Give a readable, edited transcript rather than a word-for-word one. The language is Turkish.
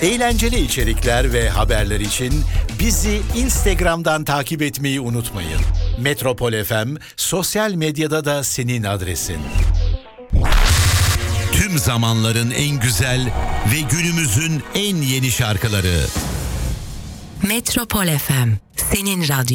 Eğlenceli içerikler ve haberler için bizi Instagram'dan takip etmeyi unutmayın. Metropol FM sosyal medyada da senin adresin. Tüm zamanların en güzel ve günümüzün en yeni şarkıları. Metropol FM, senin radyo.